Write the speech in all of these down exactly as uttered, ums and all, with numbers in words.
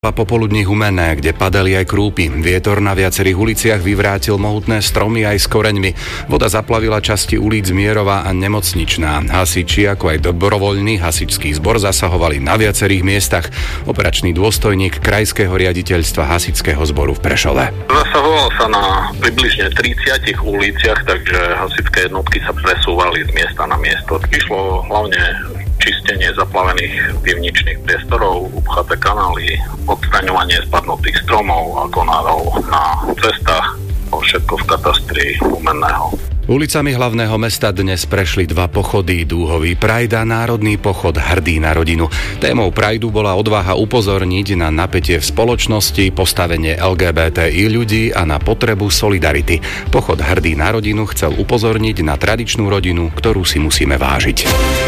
Popoludní Humenné, kde padali aj krúpy. Vietor na viacerých uliciach vyvrátil mohutné stromy aj s koreňmi. Voda zaplavila časti ulíc Mierova a Nemocničná. Hasiči, ako aj dobrovoľný hasičský zbor zasahovali na viacerých miestach. Operačný dôstojník krajského riaditeľstva hasičského zboru v Prešove. Zasahovalo sa na približne tridsiatich uliciach, takže hasičské jednotky sa presúvali z miesta na miesto. Išlo hlavne čistenie zaplavených pivničných priestorov, upchaté kanály, odstraňovanie spadnutých stromov a konárov na cestách, všetko v katastri Humenného. Ulicami hlavného mesta dnes prešli dva pochody, Dúhový Pride a národný pochod Hrdý na rodinu. Témou Prideu bola odvaha upozorniť na napätie v spoločnosti, postavenie el gé bé té í ľudí a na potrebu solidarity. Pochod Hrdý na rodinu chcel upozorniť na tradičnú rodinu, ktorú si musíme vážiť.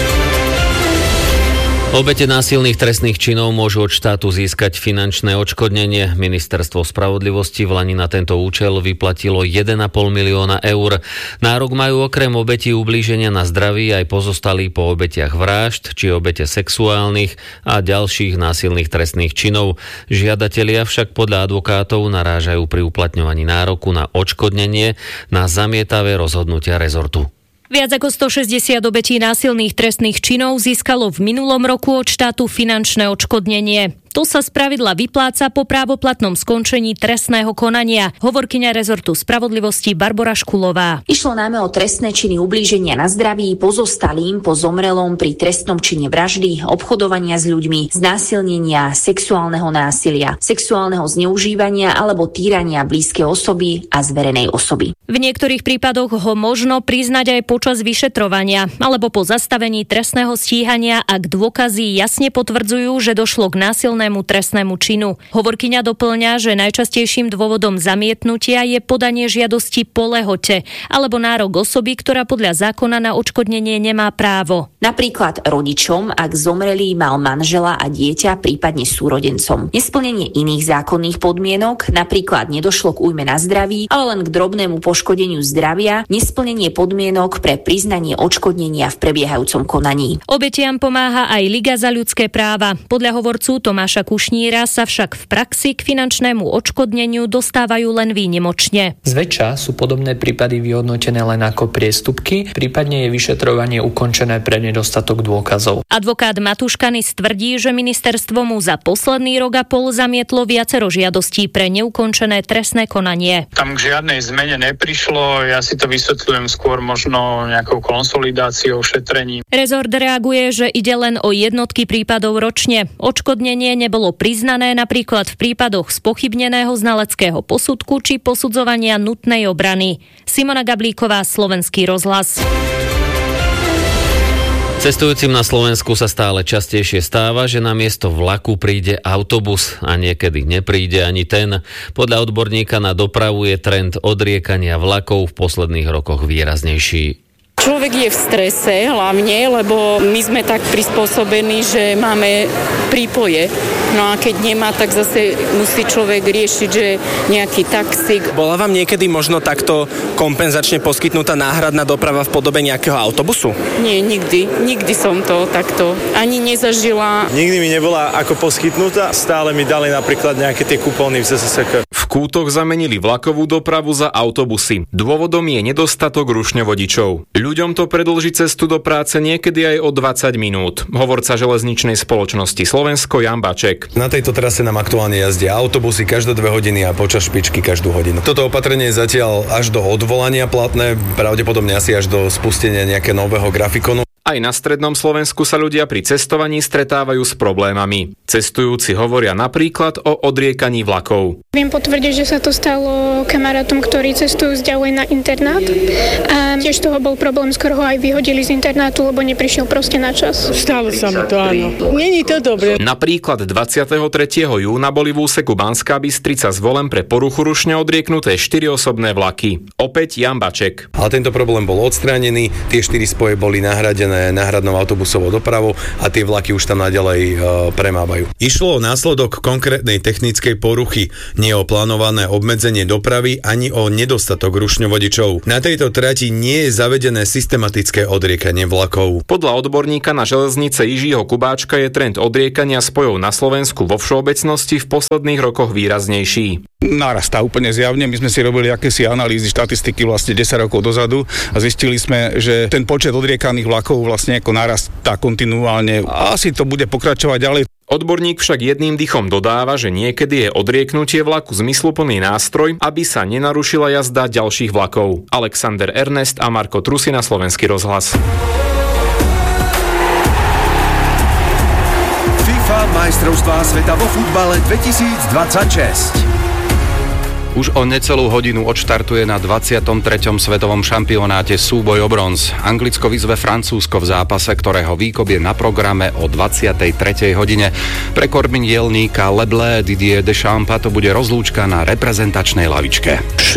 Obete násilných trestných činov môžu od štátu získať finančné odškodnenie. Ministerstvo spravodlivosti v lani na tento účel vyplatilo jeden a pol milióna eur. Nárok majú okrem obetí ublíženia na zdraví aj pozostalí po obetiach vražd či obete sexuálnych a ďalších násilných trestných činov. Žiadatelia však podľa advokátov narážajú pri uplatňovaní nároku na odškodnenie na zamietavé rozhodnutia rezortu. Viac ako stošesťdesiat obetí násilných trestných činov získalo v minulom roku od štátu finančné odškodnenie. To sa spravidla vypláca po právoplatnom skončení trestného konania, hovorkyňa rezortu spravodlivosti Barbora Škulová. Išlo najmä o trestné činy ublíženia na zdraví pozostalým po zomrelom pri trestnom čine vraždy, obchodovania s ľuďmi, znásilnenia, sexuálneho násilia, sexuálneho zneužívania alebo týrania blízkej osoby a zverenej osoby. V niektorých prípadoch ho možno priznať aj počas vyšetrovania alebo po zastavení trestného stíhania, ak dôkazy jasne potvrdzujú, že došlo k násilnému trestnému činu. Hovorkyňa doplňa, že najčastejším dôvodom zamietnutia je podanie žiadosti po lehote alebo nárok osoby, ktorá podľa zákona na odškodnenie nemá právo. Napríklad rodičom, ak zomrelý mal manžela a dieťa, prípadne súrodencom. Nesplnenie iných zákonných podmienok, napríklad nedošlo k újme na zdraví, ale len k drobnému poškodeniu zdravia, nesplnenie podmienok pre priznanie odškodnenia v prebiehajúcom konaní. Obetiam pomáha aj Liga za ľudské práva. Podľa hovorcu Tomáša Kušníra sa však v praxi k finančnému odškodneniu dostávajú len výnimočne. Zväčša sú podobné prípady vyhodnotené len ako priestupky, prípadne je vyšetrovanie ukončené pre nedostatok dôkazov. Advokát Matúš Kanis tvrdí, že ministerstvo mu za posledný rok a pol zamietlo viacero žiadostí pre neukončené trestné konanie. Tam k žiadnej zmene neprišlo, ja si to vysvetľujem skôr možno nejakou konsolidáciou, šetrením. Rezort reaguje, že ide len o jednotky prípadov ročne. Odškodnenie nebolo priznané napríklad v prípadoch spochybneného znaleckého posudku či posudzovania nutnej obrany. Simona Gablíková, Slovenský rozhlas. Cestujúcim na Slovensku sa stále častejšie stáva, že na miesto vlaku príde autobus a niekedy nepríde ani ten. Podľa odborníka na dopravu je trend odriekania vlakov v posledných rokoch výraznejší. Človek je v strese hlavne, lebo my sme tak prispôsobení, že máme prípoje. No a keď nemá, tak zase musí človek riešiť, že nejaký taxík. Bola vám niekedy možno takto kompenzačne poskytnutá náhradná doprava v podobe nejakého autobusu? Nie, nikdy. Nikdy som to takto ani nezažila. Nikdy mi nebola ako poskytnutá. Stále mi dali napríklad nejaké tie kupóny v zet es es ká. V Kútoch zamenili vlakovú dopravu za autobusy. Dôvodom je nedostatok rušňovodičov. Ľuďom to predĺži cestu do práce niekedy aj o dvadsať minút. Hovorca železničnej spoločnosti Slovensko Jan Baček. Na tejto trase nám aktuálne jazdia autobusy každé dve hodiny a počas špičky každú hodinu. Toto opatrenie je zatiaľ až do odvolania platné, pravdepodobne asi až do spustenia nejakého nového grafikonu. Aj na strednom Slovensku sa ľudia pri cestovaní stretávajú s problémami. Cestujúci hovoria napríklad o odriekaní vlakov. Viem potvrdiť, že sa to stalo kamarátom, ktorí cestujú z ďalej na internát. A tiež toho bol problém, skoro ho aj vyhodili z internátu, lebo neprišiel proste na čas. Stalo sa mi to, áno. Není to dobre. Napríklad dvadsiateho tretieho júna boli v úseku Banská Bystrica zvolen pre poruchu rušne odrieknuté štyri osobné vlaky. Opäť Jan Baček. Ale tento problém bol odstránený, tie štyri spoje boli nahradené zavedené náhradnou autobusovou dopravou a tie vlaky už tam naďalej e, premávajú. Išlo o následok konkrétnej technickej poruchy, nie o plánované obmedzenie dopravy ani o nedostatok rušňovodičov. Na tejto trati nie je zavedené systematické odriekanie vlakov. Podľa odborníka na železnice Jiřího Kubáčka je trend odriekania spojov na Slovensku vo všeobecnosti v posledných rokoch výraznejší. Narastá úplne zjavne. My sme si robili akési analýzy, štatistiky vlastne desať rokov dozadu a zistili sme, že ten počet odriekaných vlakov vlastne ako narastá kontinuálne. Asi to bude pokračovať ďalej. Odborník však jedným dychom dodáva, že niekedy je odrieknutie vlaku zmysluplný nástroj, aby sa nenarušila jazda ďalších vlakov. Alexander Ernest a Marko Trusina, Slovenský rozhlas. FIFA majstrovstvá sveta vo futbale dvetisícdvadsaťšesť. Už o necelú hodinu odštartuje na dvadsiatom treťom svetovom šampionáte súboj o bronz. Anglicko vyzve Francúzsko v zápase, ktorého výkop je na programe o dvadsiatej tretej hodine. Pre korminielníka Leblé Didier Deschamps to bude rozlúčka na reprezentačnej lavičke.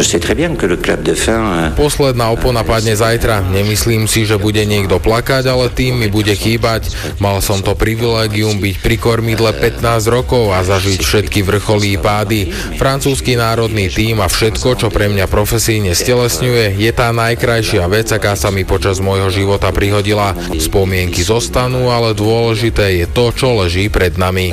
Posledná opona padne zajtra. Nemyslím si, že bude niekto plakať, ale tým mi bude chýbať. Mal som to privilégium byť pri kormidle pätnásť rokov a zažiť všetky vrcholí pády. Francúzsky národný tým a všetko, čo pre mňa profesíne stelesňuje, je tá najkrajšia vec, aká sa mi počas môjho života prihodila. Spomienky zostanú, ale dôležité je to, čo leží pred nami.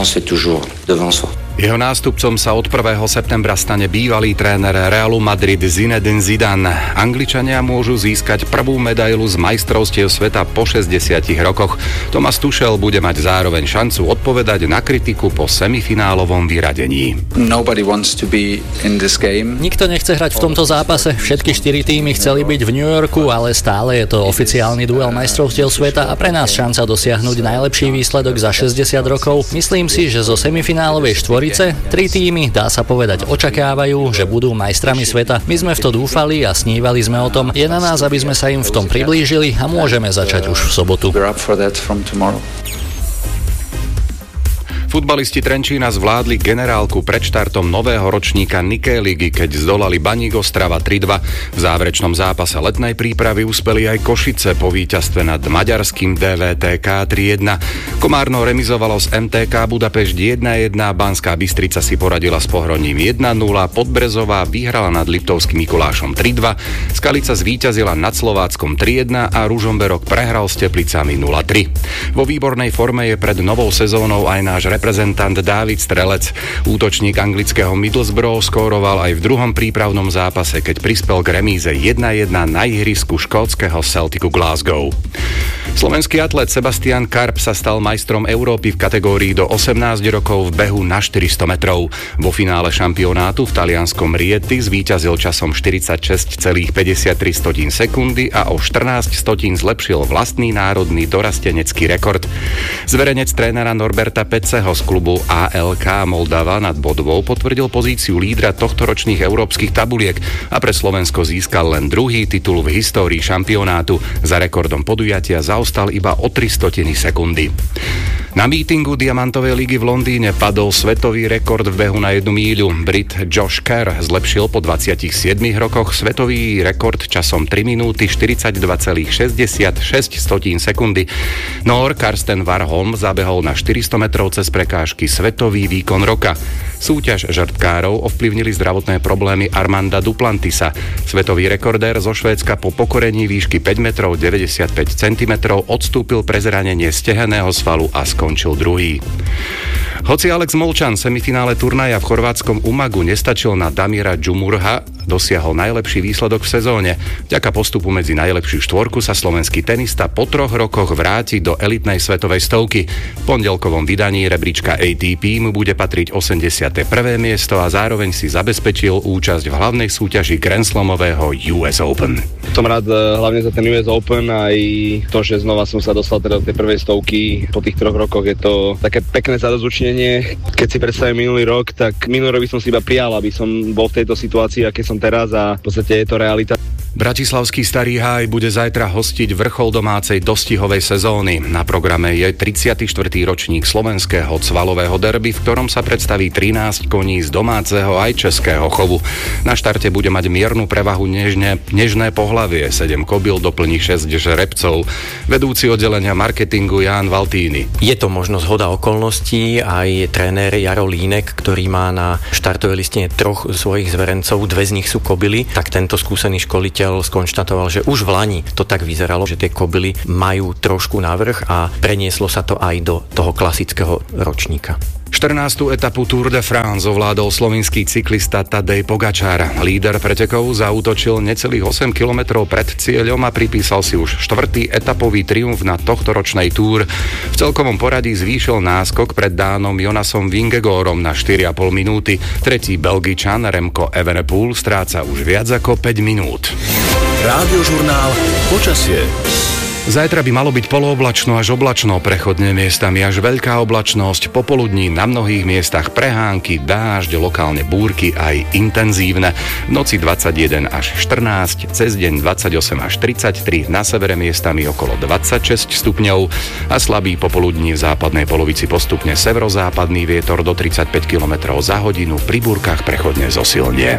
Jeho nástupcom sa od prvého septembra stane bývalý tréner Realu Madrid Zinedine Zidane. Angličania môžu získať prvú medailu z majstrovstiev sveta po šesťdesiatich rokoch. Thomas Tuchel bude mať zároveň šancu odpovedať na kritiku po semifinálovom vyradení. Nikto nechce hrať v tomto zápase. Všetky štyri tímy chceli byť v New Yorku, ale stále je to oficiálny duel majstrovstiev sveta a pre nás šanca dosiahnuť najlepší výsledok za šesťdesiat rokov. Myslím si, že zo semifinálovej štvory tri tímy, dá sa povedať, očakávajú, že budú majstrami sveta. My sme v to dúfali a snívali sme o tom. Je na nás, aby sme sa im v tom priblížili a môžeme začať už v sobotu. Futbalisti Trenčína zvládli generálku pred štartom nového ročníka Nikkei ligy, keď zdolali Baník Ostrava tri dva. V záverečnom zápase letnej prípravy uspeli aj Košice po víťazstve nad maďarským dé vé té ká tri jedna. Komárno remizovalo s em té ká Budapešť jedna jedna, Banská Bystrica si poradila s Pohroním jedna nula, Podbrezová vyhrala nad Liptovským Mikulášom tri dva, Skalica zvíťazila nad Slováckom tri jedna a Ružomberok prehral s Teplicami nula tri. Vo výbornej forme je pred novou sezónou aj náš reprezentant Dávid Strelec. Útočník anglického Middlesbrough skóroval aj v druhom prípravnom zápase, keď prispel k remíze jedna jedna na ihrisku škótskeho Celticu Glasgow. Slovenský atlet Sebastian Karp sa stal majstrom Európy v kategórii do osemnásť rokov v behu na štyristo metrov. Vo finále šampionátu v talianskom Rieti zvíťazil časom štyridsaťšesť celá päťdesiattri sekundy a o štrnásť stotín zlepšil vlastný národný dorastenecký rekord. Zverenec trénera Norberta Peceho z klubu á el ká Moldava nad Bodvou potvrdil pozíciu lídra tohtoročných európskych tabuliek a pre Slovensko získal len druhý titul v histórii šampionátu. Za rekordom podujatia zaostal iba o tri stotiny sekundy. Na mítingu Diamantovej ligy v Londýne padol svetový rekord v behu na jednu míľu. Brit Josh Kerr zlepšil po dvadsiatich siedmich rokoch svetový rekord časom tri minúty štyridsaťdva celá šesťdesiatšesť sekundy. Nór Karsten Warholm zabehol na štyristo metrov cez prekážky svetový výkon roka. Súťaž žrtkárov ovplyvnili zdravotné problémy Armanda Duplantisa. Svetový rekordér zo Švédska po pokorení výšky päť metrov deväťdesiatpäť centimetrov odstúpil pre zranenie stehenného svalu a skončil druhý. Hoci Alex Molčan v semifinále turnaja v chorvátskom Umagu nestačil na Damira Džumurha, dosiahol najlepší výsledok v sezóne. Vďaka postupu medzi najlepšiu štvorku sa slovenský tenista po troch rokoch vráti do elitnej svetovej stovky. V pondelkovom vydaní rebríčka á té pé mu bude patriť osemdesiate prvé miesto a zároveň si zabezpečil účasť v hlavnej súťaži Grand Slamového ú es Open. Som rád hlavne za ten ú es Open aj to, že znova som sa dostal teda do tej prvej stovky. Po tých troch rokoch je to také pekné zadozučnenie. Keď si predstavím minulý rok, tak minulý rok by som si iba prijal, aby som bol v tejto situácii, aké som teraz, a v podstate je to realita. Bratislavský Starý Háj bude zajtra hostiť vrchol domácej dostihovej sezóny. Na programe je tridsiaty štvrtý ročník slovenského cvalového derby, v ktorom sa predstaví trinásť koní z domáceho aj českého chovu. Na štarte bude mať miernu prevahu nežne, nežné pohlavie, sedem kobyl doplní šesť žrebcov. Vedúci oddelenia marketingu Ján Valtíny. Je to možno zhoda okolností, aj tréner Jaro Línek, ktorý má na štartovej listine troch svojich zverencov, dve z nich sú kobyly, tak tento skúsený školiteľ skonštatoval, že už v lani to tak vyzeralo, že tie kobyly majú trošku navrch a prenieslo sa to aj do toho klasického ročníka. štrnástu etapu Tour de France ovládol slovinský cyklista Tadej Pogačar. Líder pretekov zaútočil necelých osem kilometrov pred cieľom a pripísal si už štvrtý etapový triumf na tohtoročnej Tour. V celkovom poradí zvýšil náskok pred Dánom Jonasom Vingegorom na štyri a pol minúty. Tretí Belgičan Remco Evenepoel stráca už viac ako päť minút. Rádiožurnál Počasie. Zajtra by malo byť polooblačno až oblačno, prechodne miestami až veľká oblačnosť, popoludní na mnohých miestach prehánky, dážď, lokálne búrky aj intenzívne. V noci dvadsaťjeden až štrnásť, cez deň dvadsaťosem až tridsaťtri, na severe miestami okolo dvadsaťšesť stupňov a slabý popoludní v západnej polovici postupne severozápadný vietor do tridsaťpäť kilometrov za hodinu, pri búrkach prechodne zosilnie.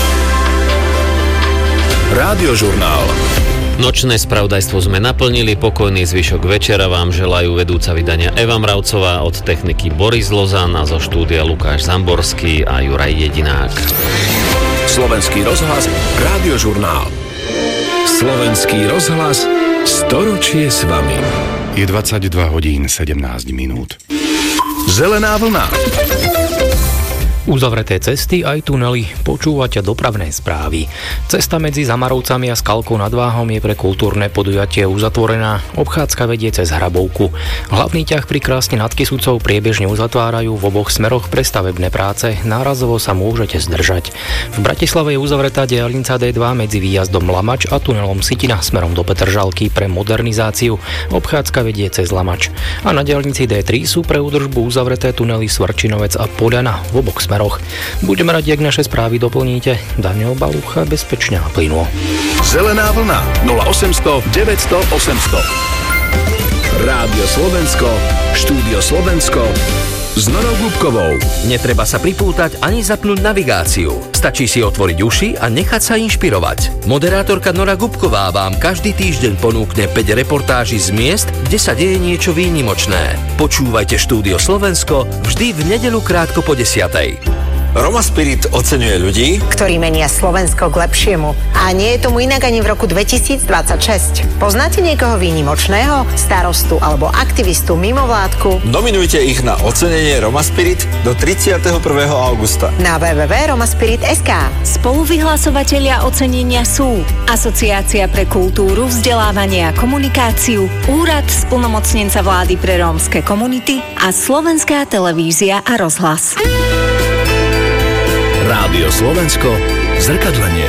Rádiožurnál. Nočné spravodajstvo sme naplnili, pokojný zvyšok večera vám želajú vedúca vydania Eva Mravcová, od techniky Boris Lozan a zo štúdia Lukáš Zamborský a Juraj Jedinák. Slovenský rozhlas, Rádiožurnál. Slovenský rozhlas, storočie s vami. Je dvadsaťdva hodín sedemnásť minút. Zelená vlna. Uzavreté cesty aj tunely, počúvate dopravné správy. Cesta medzi Zamarovcami a Skalkou nad Váhom je pre kultúrne podujatie uzatvorená. Obchádzka vedie cez Hrabovku. Hlavný ťah pri Krásne nad Kysucou priebežne uzatvárajú v oboch smeroch pre stavebné práce. Nárazovo sa môžete zdržať. V Bratislave je uzavretá diaľnica dé dva medzi výjazdom Lamač a tunelom Sitina smerom do Petržalky pre modernizáciu. Obchádzka vedie cez Lamač. A na diaľnici dé tri sú pre údržbu uzavreté tunely Svrčinovec a Poľana v oboch smeroch. Budeme radi, ak naše správy doplníte. Daniel Balucha, bezpečne a plynulo. Zelená vlna nula osemsto deväťsto osemsto. Rádio Slovensko, štúdio Slovensko s Norou Gubkovou. Netreba sa pripútať ani zapnúť navigáciu. Stačí si otvoriť uši a nechať sa inšpirovať. Moderátorka Nora Gubková vám každý týždeň ponúkne päť reportáží z miest, kde sa deje niečo výnimočné. Počúvajte štúdio Slovensko vždy v nedeľu krátko po desiatej. Roma Spirit oceňuje ľudí, ktorí menia Slovensko k lepšiemu. A nie je tomu inak ani v roku dvetisícdvadsaťšesť. Poznáte niekoho výnimočného? Starostu alebo aktivistu mimovládku? Nominujte ich na ocenenie Roma Spirit do tridsiateho prvého augusta. Na w w w bodka romaspirit bodka es ká. Spoluvyhlasovatelia ocenenia sú Asociácia pre kultúru, vzdelávanie a komunikáciu, Úrad splnomocnenca vlády pre rómske komunity a Slovenská televízia a rozhlas. Rádio Slovensko, zrkadlenie.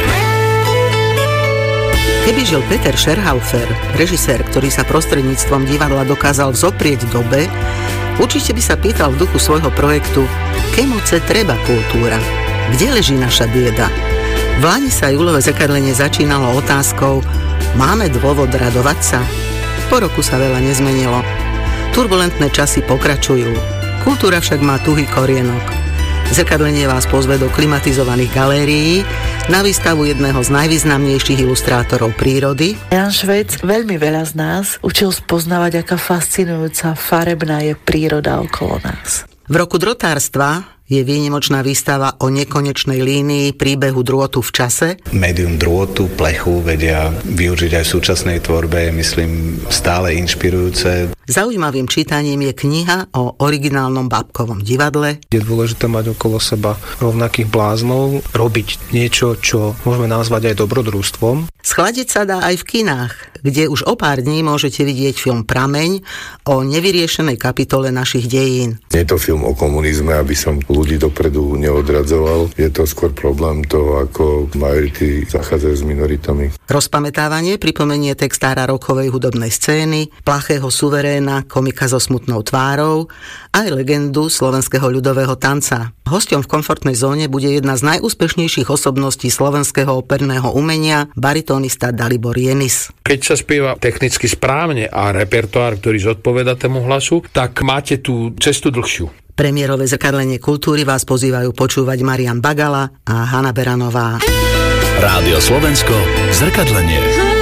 Keby žil Peter Scherhaufer, režisér, ktorý sa prostredníctvom divadla dokázal vzoprieť dobe, určite by sa pýtal v duchu svojho projektu, kemoce treba kultúra, kde leží naša bieda. V lani sa júlové zrkadlenie začínalo otázkou, máme dôvod radovať sa? Po roku sa veľa nezmenilo. Turbulentné časy pokračujú, kultúra však má tuhý korienok. Zrkadlenie vás pozve do klimatizovaných galérií na výstavu jedného z najvýznamnejších ilustrátorov prírody. Jan Švec veľmi veľa z nás učil spoznávať, aká fascinujúca, farebná je príroda okolo nás. V roku drotárstva je výnimočná výstava o nekonečnej línii príbehu drôtu v čase. Médium drôtu, plechu vedia využiť aj v súčasnej tvorbe, myslím, stále inšpirujúce. Zaujímavým čítaním je kniha o originálnom bábkovom divadle. Je dôležité mať okolo seba rovnakých bláznov, robiť niečo, čo môžeme nazvať aj dobrodružstvom. Schladiť sa dá aj v kinách, kde už o pár dní môžete vidieť film Prameň o nevyriešenej kapitole našich dejín. Nie je to film o komunizme, aby som ľudí dopredu neodradzoval. Je to skôr problém toho, ako majority zachádzajú s minoritami. Rozpamätávanie pripomenie textára rockovej hudobnej scény, plachého suveréna Moréna, komika so smutnou tvárou, aj legendu slovenského ľudového tanca. Hosťom v komfortnej zóne bude jedna z najúspešnejších osobností slovenského operného umenia, baritónista Dalibor Jenis. Keď sa spieva technicky správne a repertoár, ktorý zodpovedá tému hlasu, tak máte tú cestu dlhšiu. Premiérové zrkadlenie kultúry vás pozývajú počúvať Marian Bagala a Hanna Beranová. Rádio Slovensko, zrkadlenie.